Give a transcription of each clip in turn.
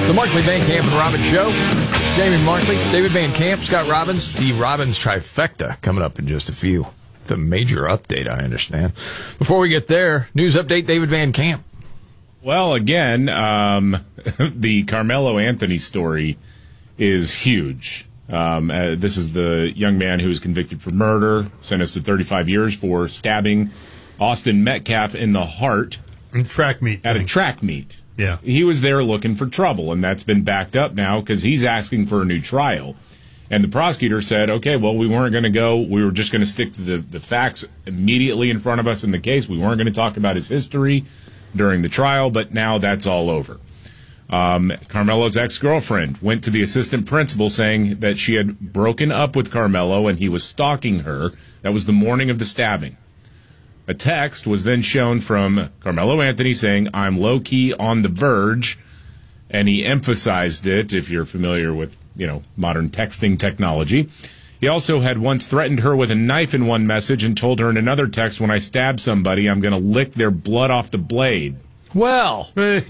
The Markley Van Camp and Robbins Show. Jamie Markley, David Van Camp, Scott Robbins. The Robbins trifecta coming up in just a few. The major update, I understand. Before we get there, news update, David Van Camp. Well, again, the Carmelo Anthony story is huge. This is the young man who was convicted for murder, sentenced to 35 years for stabbing Austin Metcalf in the heart. Track meet. At a track meet. Yeah. He was there looking for trouble, and that's been backed up now because he's asking for a new trial. And the prosecutor said, okay, well, we weren't going to go. We were just going to stick to the facts immediately in front of us in the case. We weren't going to talk about his history during the trial, but now that's all over. Carmelo's ex-girlfriend went to the assistant principal saying that she had broken up with Carmelo and he was stalking her. That was the morning of the stabbing. A text was then shown from Carmelo Anthony saying, I'm low-key on the verge, and he emphasized it, if you're familiar with, modern texting technology. He also had once threatened her with a knife in one message and told her in another text, when I stab somebody, I'm going to lick their blood off the blade. Well.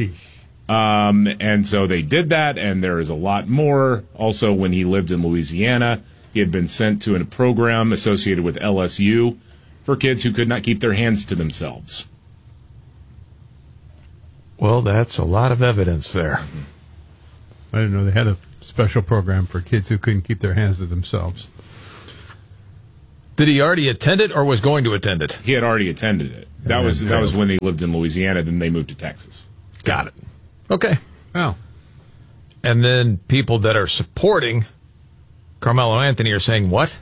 And so they did that, and there is a lot more. Also, when he lived in Louisiana, he had been sent to a program associated with LSU for kids who could not keep their hands to themselves. Well, that's a lot of evidence there. I didn't know they had a special program for kids who couldn't keep their hands to themselves. Did he already attend it or was going to attend it? He had already attended it. That was when he lived in Louisiana, then they moved to Texas. Got it. Okay. Oh. And then people that are supporting Carmelo Anthony are saying what?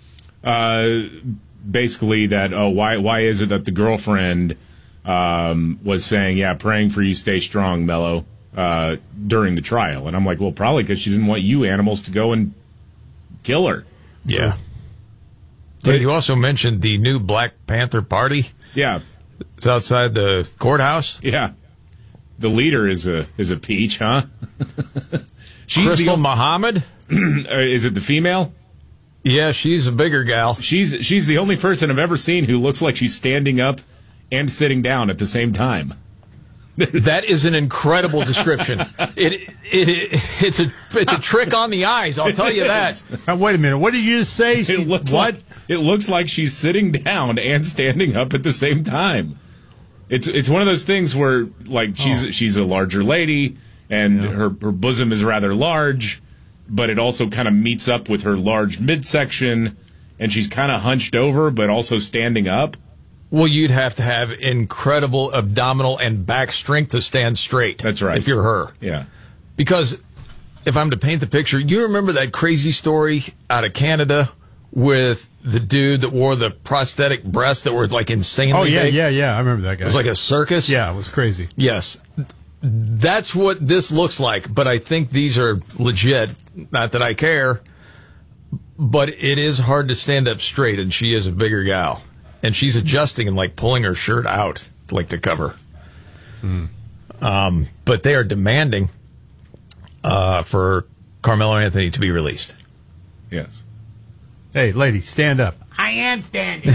Basically that, why is it that the girlfriend was saying, praying for you, stay strong, Mello, during the trial. And I'm like, well, probably because she didn't want you animals to go and kill her. Yeah. But you also mentioned the new Black Panther Party. Yeah. It's outside the courthouse. Yeah. The leader is a peach, huh? Crystal Muhammad? Is it the female? Yeah, she's a bigger gal. She's the only person I've ever seen who looks like she's standing up and sitting down at the same time. That is an incredible description. It's a trick on the eyes, I'll tell you that. Wait a minute. What did you just say? It looks like she's sitting down and standing up at the same time. It's one of those things where she's a larger lady and her bosom is rather large, but it also kind of meets up with her large midsection, and she's kind of hunched over but also standing up. Well, you'd have to have incredible abdominal and back strength to stand straight. That's right. If you're her. Yeah. Because if I'm to paint the picture, you remember that crazy story out of Canada with the dude that wore the prosthetic breasts that were insanely big? Yeah. I remember that guy. It was like a circus? Yeah, it was crazy. Yes. That's what this looks like, but I think these are legit. Not that I care, but it is hard to stand up straight, and she is a bigger gal. And she's adjusting and pulling her shirt out to cover. But they are demanding for Carmelo Anthony to be released. Yes. Hey, lady, stand up. I am standing.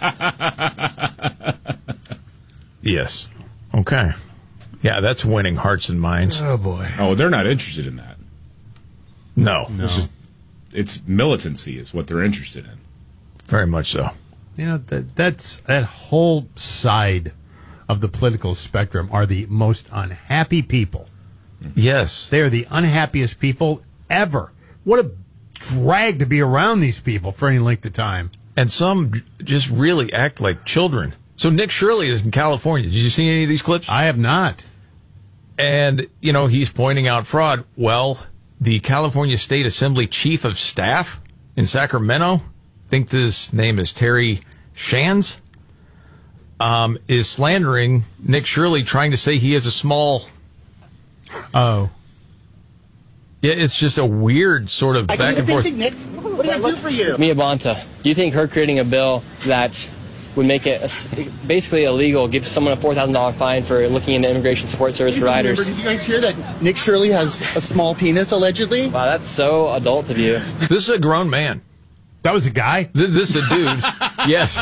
Yes. Okay. Yeah, that's winning hearts and minds. Oh, boy. Oh, they're not interested in that. No. It's militancy is what they're interested in. Very much so. That's that whole side of the political spectrum are the most unhappy people. Yes. They are the unhappiest people ever. What a drag to be around these people for any length of time. And some just really act like children. So Nick Shirley is in California. Did you see any of these clips? I have not. And, he's pointing out fraud. Well, the California State Assembly Chief of Staff in Sacramento, I think this name is Terry Shands, is slandering Nick Shirley, trying to say he is a small... Oh. Yeah, it's just a weird sort of back and forth. Nick, what did I do for you? Mia Bonta, do you think her creating a bill that would make it basically illegal, give someone a $4,000 fine for looking into immigration support service providers? Did you guys hear that Nick Shirley has a small penis, allegedly? Wow, that's so adult of you. This is a grown man. That was a guy? This is a dude. Yes.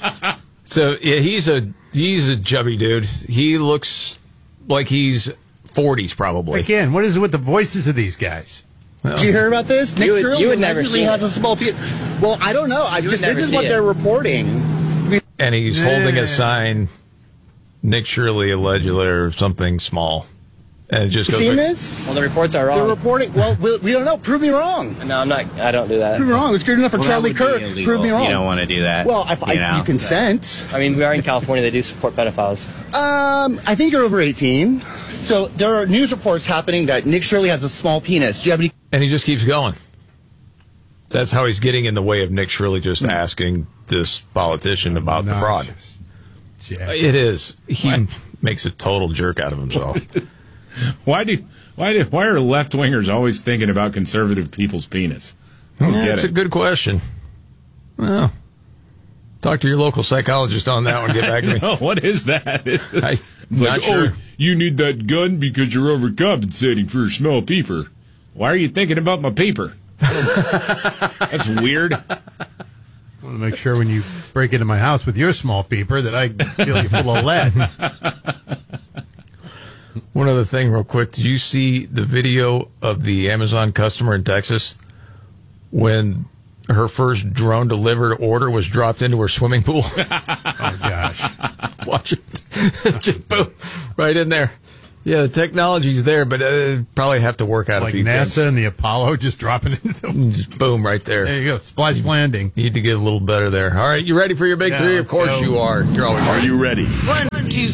So yeah, he's a chubby dude. He looks like he's 40s probably. Again, what is it with the voices of these guys? Well, Did you hear about this? Nick Shirley you would never allegedly see has it. a small penis. Well, I don't know. would This never is see what it. they're reporting. and he's holding a sign, Nick Shirley allegedly, or something small. And it just goes Seen like, this? Well, the reports are They're wrong. reporting. Well, we don't know. Prove me wrong. No, I'm not. I don't do that. Prove me wrong. It's good enough for Charlie Kirk. Prove me wrong. You don't want to do that. Well, if you consent. I mean, we are in California. They do support pedophiles. I think you're over 18. So there are news reports happening that Nick Shirley has a small penis. Do you have any? and he just keeps going. That's how he's getting in the way of Nick Shirley just asking this politician about the fraud. It is. He makes a total jerk out of himself. Why are left wingers always thinking about conservative people's penis? I don't get That's it. a good question. Well, talk to your local psychologist on that one. Get back to me. No, what is that? It's I'm like, not sure. oh, you need that gun because you're overcompensating for a small peeper. Why are you thinking about my peeper? That's weird. I want to make sure when you break into my house with your small peeper that I feel you full of lead. One other thing, real quick. Did you see the video of the Amazon customer in Texas when her first drone delivered order was dropped into her swimming pool? Oh, gosh. Watch it. Just boom, right in there. Yeah, the technology's there, but probably have to work out Like a few NASA things. and the Apollo just dropping into the... Just boom, right there. There you go. Splash landing. Need to get a little better there. All right, you ready for your big Yeah, three? Of let's course go. you are. You're always Are you ready? 1, 2,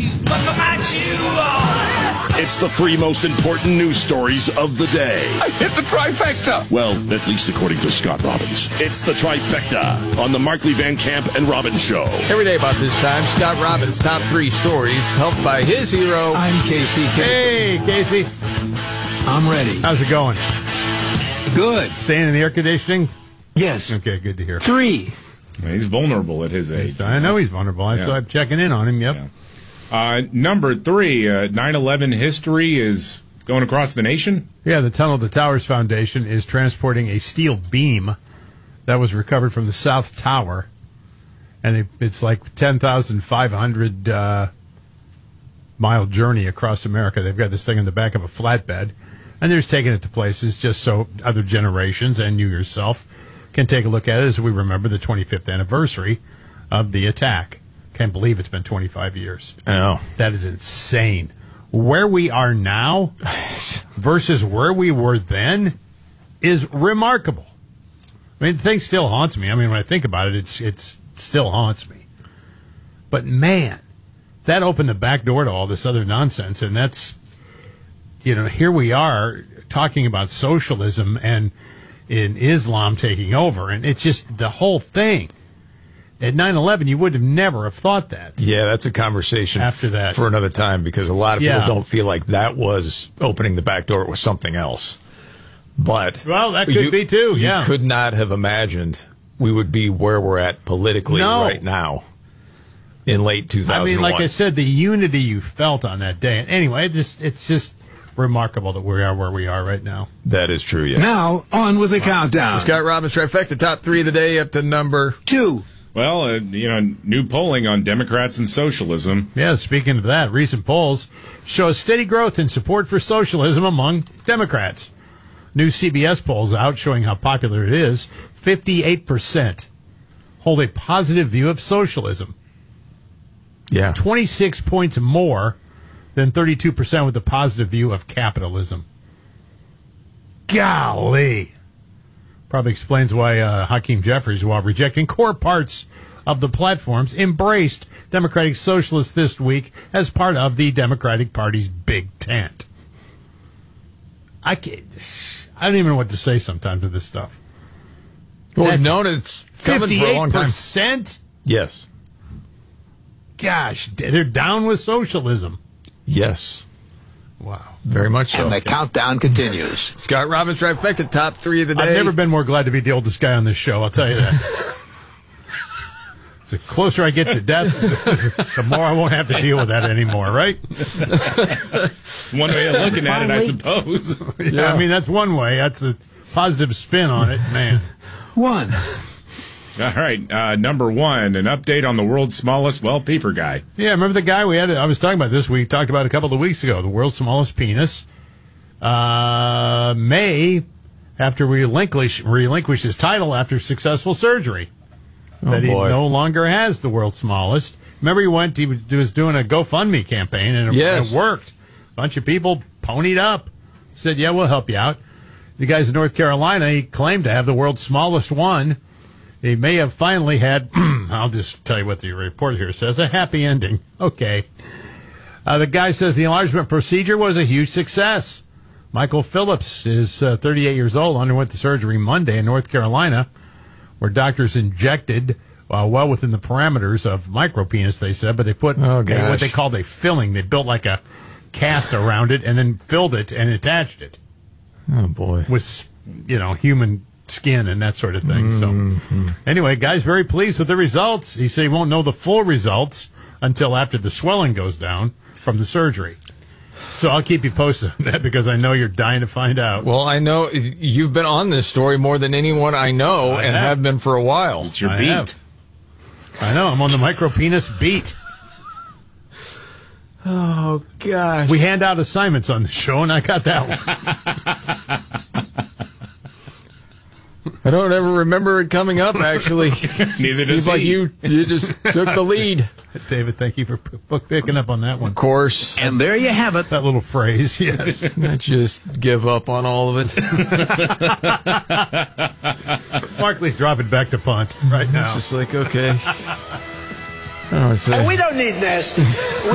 It's the three most important news stories of the day. I hit the trifecta. Well, at least according to Scott Robbins. It's the trifecta on the Markley Van Camp and Robbins Show. Every day about this time, Scott Robbins' top three stories, helped by his hero. I'm Casey. Hey, Casey. I'm ready. How's it going? Good. Staying in the air conditioning? Yes. Okay, good to hear. 3. He's vulnerable at his age. I know he's vulnerable. So I'm checking in on him. Yep. Yeah. Number 3, 9/11 history is going across the nation. Yeah, the Tunnel to Towers Foundation is transporting a steel beam that was recovered from the South Tower. And it's like 10,500 mile journey across America. They've got this thing in the back of a flatbed. And they're just taking it to places just so other generations and you yourself can take a look at it as we remember the 25th anniversary of the attack. Can't believe it's been 25 years. I know. That is insane. Where we are now versus where we were then is remarkable. I mean, the thing still haunts me. I mean, when I think about it, it's still haunts me. But man, that opened the back door to all this other nonsense. And that's, here we are talking about socialism and in Islam taking over. And it's just the whole thing. At 9/11, you would have never have thought that. Yeah, that's a conversation After that. for another time because a lot of Yeah. people don't feel like that was opening the back door. It was something else. But Well, that could be too, yeah. You could not have imagined we would be where we're at politically No. right now in late 2001. I mean, like I said, the unity you felt on that day. And anyway, it's just remarkable that we are where we are right now. That is true, yeah. Now, on with the countdown. Scott Robbins, trifecta, top three of the day up to number 2. Well, new polling on Democrats and socialism. Yeah, speaking of that, recent polls show steady growth in support for socialism among Democrats. New CBS polls out showing how popular it is. 58% hold a positive view of socialism. Yeah. 26 points more than 32% with a positive view of capitalism. Golly. Probably explains why Hakeem Jeffries, while rejecting core parts of the platforms, embraced Democratic Socialists this week as part of the Democratic Party's big tent. I don't even know what to say sometimes with this stuff. Well, we've known it's coming for a long time. 58%? Yes. Gosh, they're down with socialism. Yes. Wow. Very much so. And the countdown continues. Scott Robbins, trifecta, top three of the day. I've never been more glad to be the oldest guy on this show, I'll tell you that. The closer I get to death, the more I won't have to deal with that anymore, right? One way of looking at it, I suppose. Yeah, I mean, that's one way. That's a positive spin on it, man. 1. All right, number one, an update on the world's smallest, peeper guy. Yeah, remember the guy we had? I was talking about this. We talked about a couple of weeks ago. The world's smallest penis may have to relinquish his title after successful surgery. That he no longer has the world's smallest. Remember, he was doing a GoFundMe campaign, and it worked. A bunch of people ponied up, said, "Yeah, we'll help you out." The guys in North Carolina, he claimed to have the world's smallest one. He may have finally had, I'll just tell you what the report here says, a happy ending. Okay. The guy says the enlargement procedure was a huge success. Michael Phillips is 38 years old, underwent the surgery Monday in North Carolina, where doctors injected, well within the parameters of micropenis, they said, but they put what they called a filling. They built like a cast around it and then filled it and attached it. Oh, boy. With, human skin and that sort of thing. So, anyway, guy's very pleased with the results. He said he won't know the full results until after the swelling goes down from the surgery. So I'll keep you posted on that because I know you're dying to find out. Well, I know you've been on this story more than anyone I know and have been for a while. It's your beat. I know. I'm on the micropenis beat. Oh, gosh. We hand out assignments on the show, and I got that one. I don't ever remember it coming up, actually. Neither does Seems like he. you just took the lead. David, thank you for picking up on that one. Of course. And there you have it. That little phrase, yes. I just give up on all of it. Markley's dropping back to punt right now. Just like, okay. Oh, We don't need nasty.